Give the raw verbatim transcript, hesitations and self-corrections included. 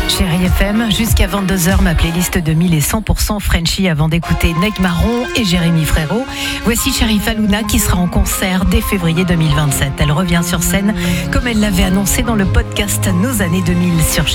Chérie F M, jusqu'à vingt-deux heures, ma playlist deux mille est cent pour cent Frenchy avant d'écouter Neg Marron et Jérémy Frérot. Voici Sheriff Aluna qui sera en concert dès février deux mille vingt-sept. Elle revient sur scène comme elle l'avait annoncé dans le podcast Nos années deux mille sur Chérie.